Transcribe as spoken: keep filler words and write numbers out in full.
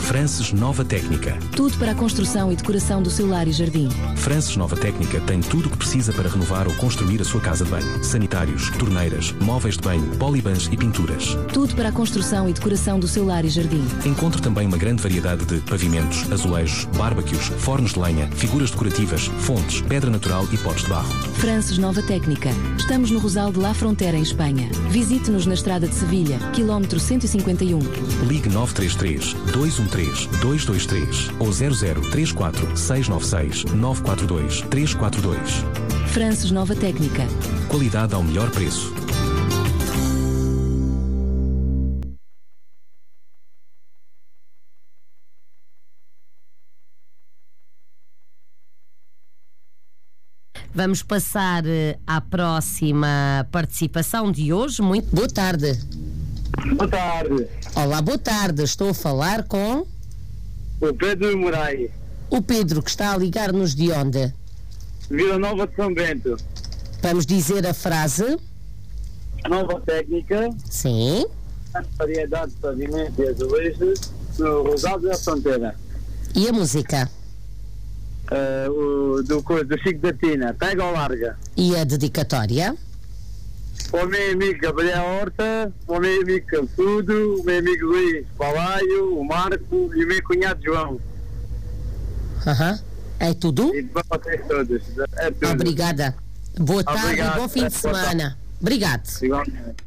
Frances Nova Técnica. Tudo para a construção e decoração do seu lar e jardim. Frances Nova Técnica tem tudo o que precisa para renovar ou construir a sua casa de banho. Sanitários, torneiras, móveis de banho, polibans e pinturas. Tudo para a construção e decoração do seu lar e jardim. Encontre também uma grande variedade de pavimentos, azulejos, barbecues, fornos de lenha, figuras decorativas, fontes, pedra natural e potes de barro. Frances Nova Técnica. Estamos no Rosal de La Frontera, em Espanha. Visite-nos na estrada de Sevilha, quilómetro cento e cinquenta e um. Ligue nove três três, dois um três, dois dois três ou zero zero três quatro, seis nove seis, nove quatro dois, três quatro dois. Frances Nova Técnica. Qualidade ao melhor preço. Vamos passar à próxima participação de hoje. Muito boa tarde. Boa tarde. Olá, boa tarde. Estou a falar com... O Pedro Moraes. O Pedro, que está a ligar-nos de onde? Vila Nova de São Bento. Vamos dizer a frase. Nova Técnica. Sim. Variedade de pavimentos e azulejos no Rosal da Fronteira. E a música? Uh, o, do, do Chico da Tina, Pega ou Larga. E a dedicatória? Para o meu amigo Gabriel Horta, para o meu amigo Capudo, o meu amigo Luís Palaio, o Marco e o meu cunhado João. Aham. Uhum. É tudo? E para vocês todos. É tudo. Obrigada. Boa tarde. Obrigado. E bom fim de semana. Obrigado. Igualmente.